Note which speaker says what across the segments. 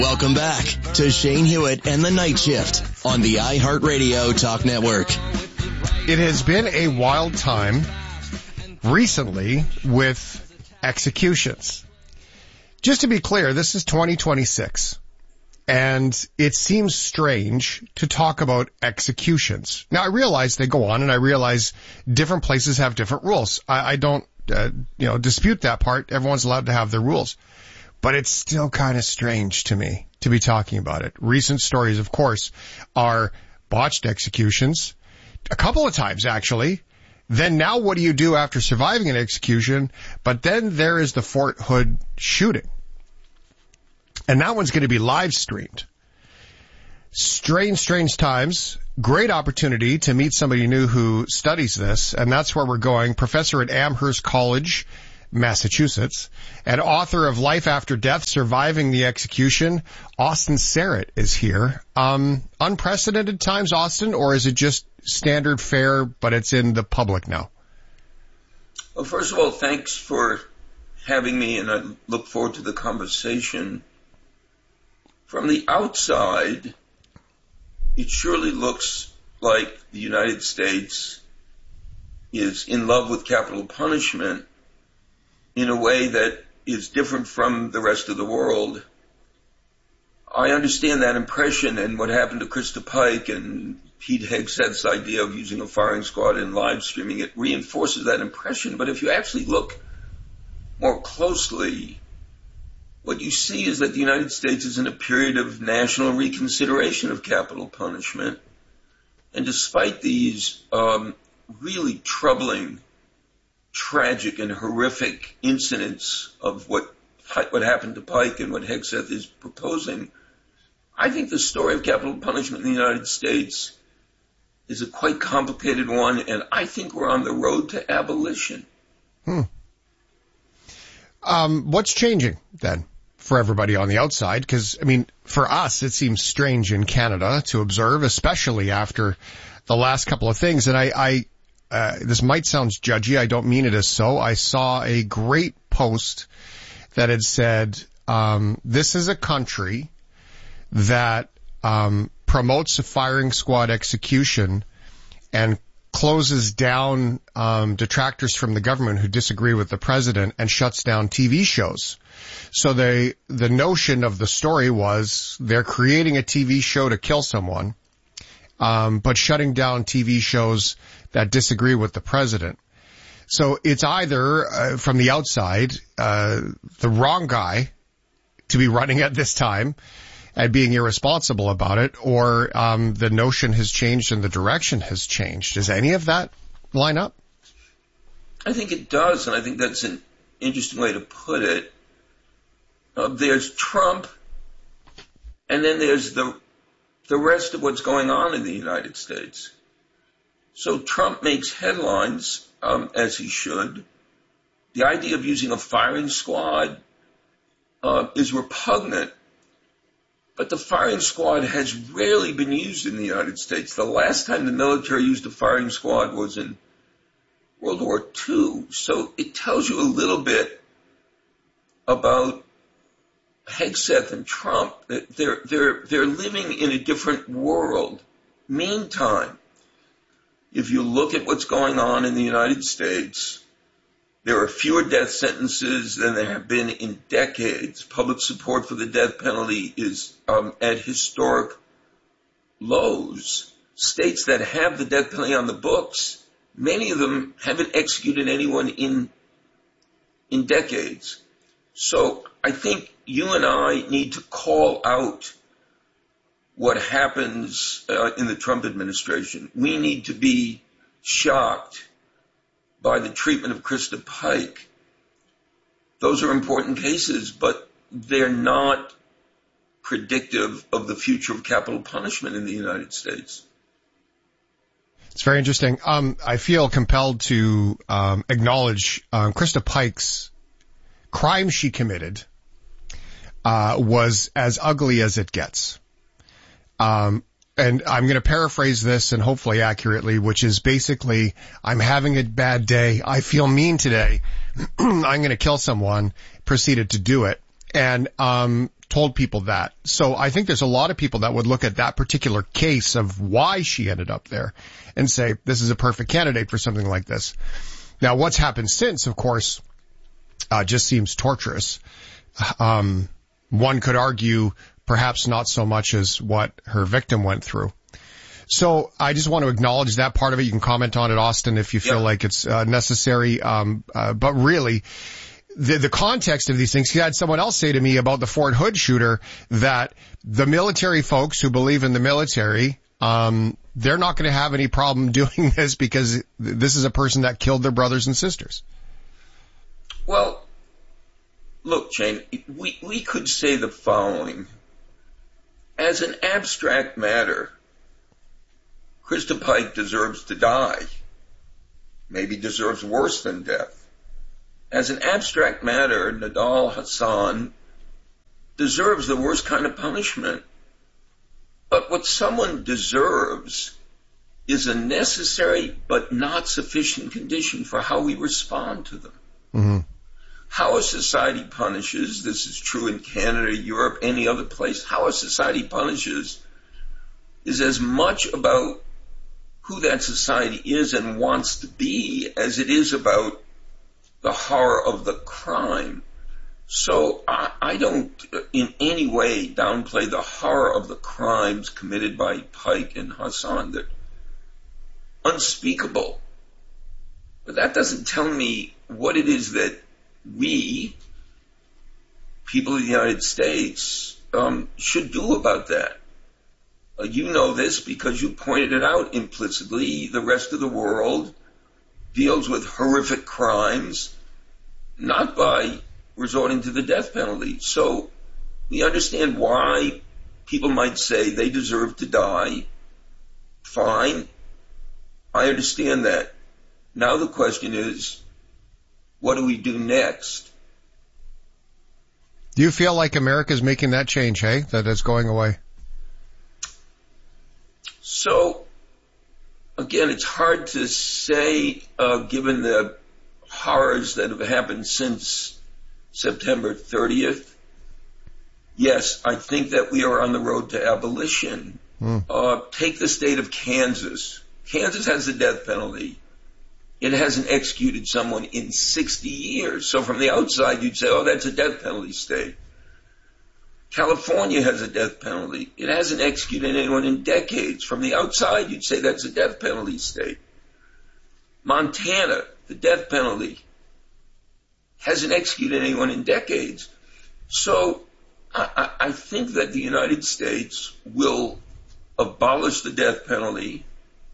Speaker 1: Welcome back to Shane Hewitt and the Night Shift on the iHeartRadio Talk Network.
Speaker 2: It has been a wild time recently with executions. Just to be clear, this is 2026, and it seems strange to talk about executions. Now, I realize they go on, and I realize different places have different rules. I don't, dispute that part. Everyone's allowed to have their rules. But it's still kind of strange to me to be talking about it. Recent stories, of course, are botched executions, a couple of times, actually. Then now what do you do after surviving an execution? But then there is the Fort Hood shooting. And that one's going to be live streamed. Strange times. Great opportunity to meet somebody new who studies this. And that's where we're going. Professor at Amherst College, Massachusetts, and author of Life After Death, Surviving the Execution, Austin Serrett is here. Unprecedented times, Austin, or is it just standard fare, but it's in the public now?
Speaker 3: Well, first of all, thanks for having me, and I look forward to the conversation. From the outside, it surely looks like the United States is in love with capital punishment in a way that is different from the rest of the world. I understand that impression, and what happened to Krista Pike and Pete Hegseth's idea of using a firing squad and live streaming it reinforces that impression. But if you actually look more closely, what you see is that the United States is in a period of national reconsideration of capital punishment. And despite these really troubling, tragic and horrific incidents of what happened to Pike and what Hegseth is proposing, I think the story of capital punishment in the United States is a quite complicated one, and I think we're on the road to abolition.
Speaker 2: What's changing then for everybody on the outside? Because, for us, it seems strange in Canada to observe, especially after the last couple of things. And this might sound judgy. I don't mean it as so. I saw a great post that had said, this is a country that promotes a firing squad execution and closes down detractors from the government who disagree with the president and shuts down TV shows. So the notion of the story was they're creating a TV show to kill someone, but shutting down TV shows that disagree with the president. So it's either, from the outside, the wrong guy to be running at this time and being irresponsible about it, or the notion has changed and the direction has changed. Does any of that line up?
Speaker 3: I think it does, and I think that's an interesting way to put it. There's Trump, and then there's the rest of what's going on in the United States. So Trump makes headlines, as he should. The idea of using a firing squad is repugnant, but the firing squad has rarely been used in the United States. The last time the military used a firing squad was in World War II. So it tells you a little bit about Hegseth and Trump. They're living in a different world. Meantime, if you look at what's going on in the United States, there are fewer death sentences than there have been in decades. Public support for the death penalty is at historic lows. States that have the death penalty on the books, many of them haven't executed anyone in decades. So I think you and I need to call out what happens in the Trump administration. We need to be shocked by the treatment of Krista Pike. Those are important cases, but they're not predictive of the future of capital punishment in the United States.
Speaker 2: It's very interesting. I feel compelled to acknowledge Krista Pike's crime she committed was as ugly as it gets. And I'm going to paraphrase this and hopefully accurately, which is basically, I'm having a bad day. I feel mean today. I'm going to kill someone. Proceeded to do it. And told people that. So I think there's a lot of people that would look at that particular case of why she ended up there and say, this is a perfect candidate for something like this. Now, what's happened since, of course, just seems torturous. One could argue perhaps not so much as what her victim went through. So I just want to acknowledge that part of it. You can comment on it, Austin, if you feel like it's necessary. But really, the context of these things, you had someone else say to me about the Fort Hood shooter that the military folks who believe in the military, they're not going to have any problem doing this because this is a person that killed their brothers and sisters.
Speaker 3: Well, look, Shane, we could say the following. As an abstract matter, Krista Pike deserves to die, maybe deserves worse than death. As an abstract matter, Nidal Hasan deserves the worst kind of punishment. But what someone deserves is a necessary but not sufficient condition for how we respond to them.
Speaker 2: Mm-hmm.
Speaker 3: How a society punishes, this is true in Canada, Europe, any other place, how a society punishes is as much about who that society is and wants to be as it is about the horror of the crime. So I don't in any way downplay the horror of the crimes committed by Pike and Hasan. They're unspeakable. But that doesn't tell me what it is that we, people of the United States, should do about that. You know this because you pointed it out implicitly. The rest of the world deals with horrific crimes, not by resorting to the death penalty. So we understand why people might say they deserve to die. Fine. I understand that. Now the question is, what do we do next?
Speaker 2: Do you feel like America's making that change, hey? That it's going away?
Speaker 3: So, again, it's hard to say, given the horrors that have happened since September 30th. Yes, I think that we are on the road to abolition. Take the state of Kansas. Kansas has the death penalty. It hasn't executed someone in 60 years. So from the outside, you'd say, oh, that's a death penalty state. California has a death penalty. It hasn't executed anyone in decades. From the outside, you'd say that's a death penalty state. Montana, the death penalty, hasn't executed anyone in decades. So I think that the United States will abolish the death penalty.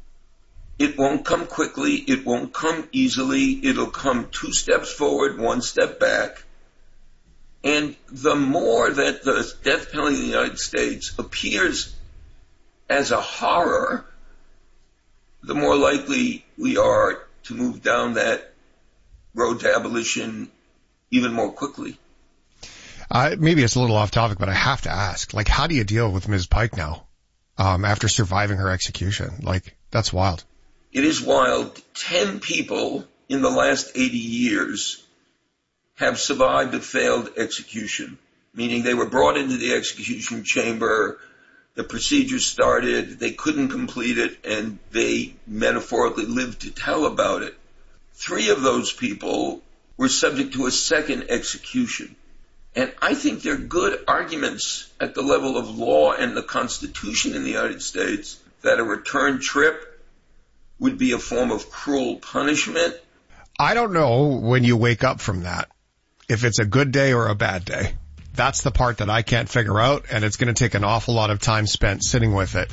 Speaker 3: It won't come quickly. It won't come easily. It'll come 2 steps forward, 1 step back. And the more that the death penalty in the United States appears as a horror, the more likely we are to move down that road to abolition even more quickly.
Speaker 2: Maybe it's a little off topic, but I have to ask, like, how do you deal with Ms. Pike now, after surviving her execution? Like, that's wild.
Speaker 3: It is wild. 10 people in the last 80 years have survived a failed execution, meaning they were brought into the execution chamber, the procedure started, they couldn't complete it, and they metaphorically lived to tell about it. 3 of those people were subject to a second execution. And I think they're good arguments at the level of law and the Constitution in the United States that a return trip would be a form of cruel punishment.
Speaker 2: I don't know when you wake up from that, if it's a good day or a bad day. That's the part that I can't figure out, and it's going to take an awful lot of time spent sitting with it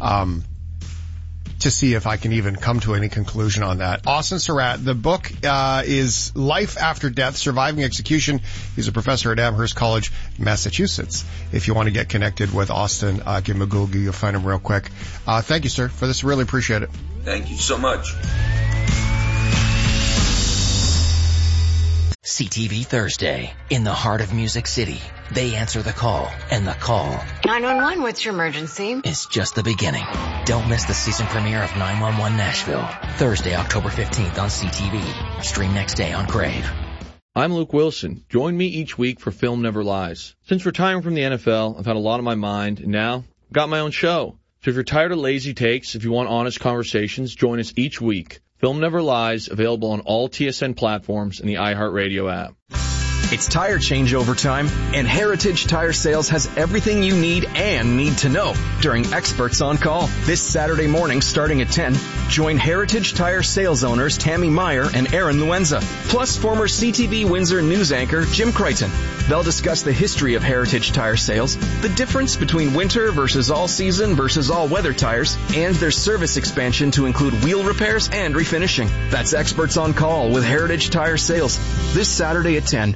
Speaker 2: to see if I can even come to any conclusion on that. Austin Surratt, the book is Life After Death, Surviving Execution. He's a professor at Amherst College, Massachusetts. If you want to get connected with Austin, give him a Google. You'll find him real quick. Thank you, sir, for this. Really appreciate it.
Speaker 3: Thank you so much.
Speaker 4: CTV Thursday. In the heart of Music City, they answer the call, and the call
Speaker 5: 911, what's your emergency?
Speaker 4: is just the beginning. Don't miss the season premiere of 911 Nashville, Thursday, October 15th on CTV. Stream next day on Crave.
Speaker 6: I'm Luke Wilson. Join me each week for Film Never Lies. Since retiring from the NFL, I've had a lot on my mind, and now I've got my own show. So if you're tired of lazy takes, if you want honest conversations, join us each week. Film Never Lies, available on all TSN platforms and the iHeartRadio app.
Speaker 7: It's tire changeover time, and Heritage Tire Sales has everything you need and need to know during Experts on Call. This Saturday morning starting at 10, join Heritage Tire Sales owners Tammy Meyer and Aaron Luenza, plus former CTV Windsor news anchor Jim Crichton. They'll discuss the history of Heritage Tire Sales, the difference between winter versus all-season versus all-weather tires, and their service expansion to include wheel repairs and refinishing. That's Experts on Call with Heritage Tire Sales, this Saturday at 10.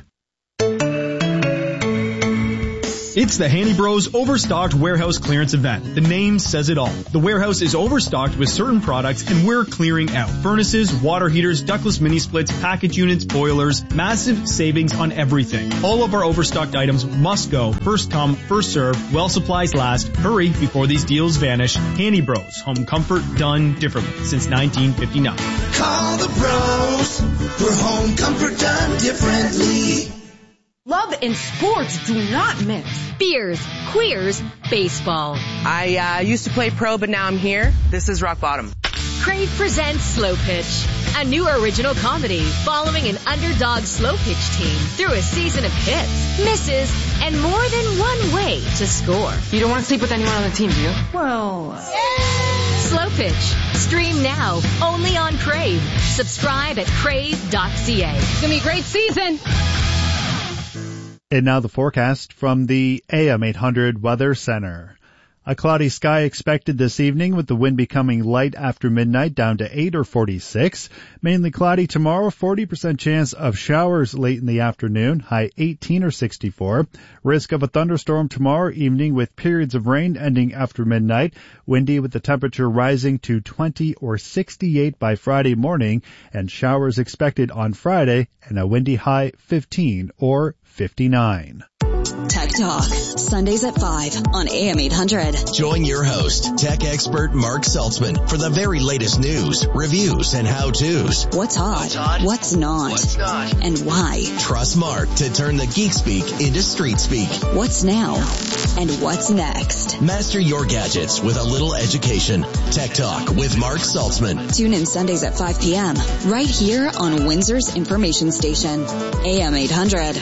Speaker 8: It's the Handy Bros Overstocked Warehouse Clearance Event. The name says it all. The warehouse is overstocked with certain products, and we're clearing out furnaces, water heaters, ductless mini splits, package units, boilers, massive savings on everything. All of our overstocked items must go. First come, first serve, while supplies last. Hurry before these deals vanish. Handy Bros, home comfort done differently since 1959.
Speaker 9: Call the bros for home comfort done differently.
Speaker 10: Love and sports do not mix.
Speaker 11: Beers, queers, baseball.
Speaker 12: I used to play pro, but now I'm here. This is rock bottom.
Speaker 11: Crave presents Slow Pitch, a new original comedy following an underdog slow pitch team through a season of hits, misses, and more than one way to score.
Speaker 10: You don't want to sleep with anyone on the team, do you?
Speaker 11: Well... Slow Pitch. Stream now, only on Crave. Subscribe at crave.ca.
Speaker 10: It's going to be a great season.
Speaker 13: And now the forecast from the AM 800 Weather Center. A cloudy sky expected this evening with the wind becoming light after midnight down to 8 or 46. Mainly cloudy tomorrow, 40% chance of showers late in the afternoon, high 18 or 64. Risk of a thunderstorm tomorrow evening with periods of rain ending after midnight. Windy with the temperature rising to 20 or 68 by Friday morning, and showers expected on Friday and a windy high 15 or 59.
Speaker 14: Tech Talk, Sundays at 5 on AM 800.
Speaker 1: Join your host, tech expert Mark Saltzman, for the very latest news, reviews, and how-tos.
Speaker 14: What's hot? What's not? And why?
Speaker 1: Trust Mark to turn the geek speak into street speak.
Speaker 14: What's now? And what's next?
Speaker 1: Master your gadgets with a little education. Tech Talk with Mark Saltzman.
Speaker 14: Tune in Sundays at 5 p.m. right here on Windsor's information station, AM 800.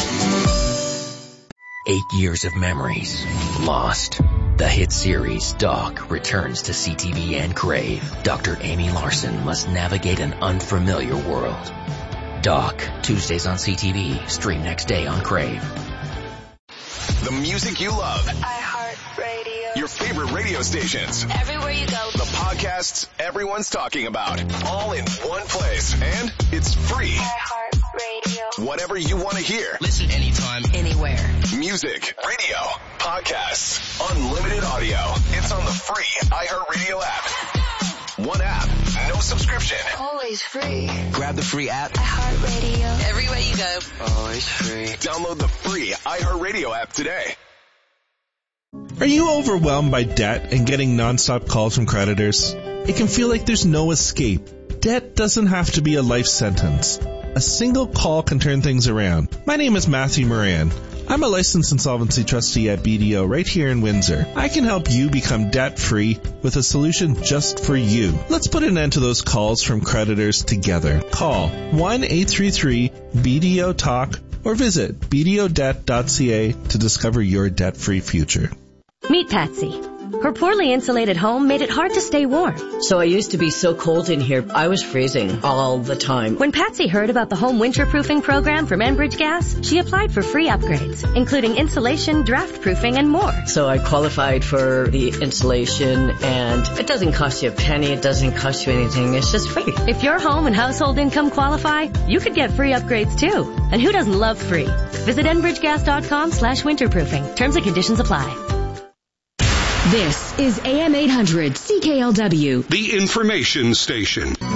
Speaker 4: 8 years of memories lost. The hit series Doc returns to CTV and Crave. Dr. Amy Larson must navigate an unfamiliar world. Doc, Tuesdays on CTV, stream next day on Crave.
Speaker 15: The music you love.
Speaker 16: iHeartRadio.
Speaker 15: Your favorite radio stations.
Speaker 16: Everywhere you go.
Speaker 15: The podcasts everyone's talking about. All in one place. And it's free.
Speaker 16: iHeartRadio.
Speaker 15: Whatever you want to hear.
Speaker 4: Listen anytime, anywhere.
Speaker 15: Music, radio, podcasts, unlimited audio. It's on the free iHeartRadio app. One app, no subscription.
Speaker 16: Always free.
Speaker 4: Grab the free app.
Speaker 16: iHeartRadio.
Speaker 12: Everywhere you go.
Speaker 4: Always free.
Speaker 15: Download the free iHeartRadio app today.
Speaker 17: Are you overwhelmed by debt and getting nonstop calls from creditors? It can feel like there's no escape. Debt doesn't have to be a life sentence. A single call can turn things around. My name is Matthew Moran. I'm a licensed insolvency trustee at BDO right here in Windsor. I can help you become debt-free with a solution just for you. Let's put an end to those calls from creditors together. Call 1-833-BDO-TALK or visit bdodebt.ca to discover your debt-free future.
Speaker 18: Meet Patsy. Her poorly insulated home made it hard to stay warm.
Speaker 19: So I used to be so cold in here, I was freezing all the time.
Speaker 18: When Patsy heard about the home winterproofing program from Enbridge Gas, she applied for free upgrades, including insulation, draft proofing, and more.
Speaker 19: So I qualified for the insulation, and it doesn't cost you a penny, it doesn't cost you anything, it's just free.
Speaker 18: If your home and household income qualify, you could get free upgrades too. And who doesn't love free? Visit enbridgegas.com/winterproofing. Terms and conditions apply.
Speaker 14: This is AM 800 CKLW.
Speaker 20: The information station.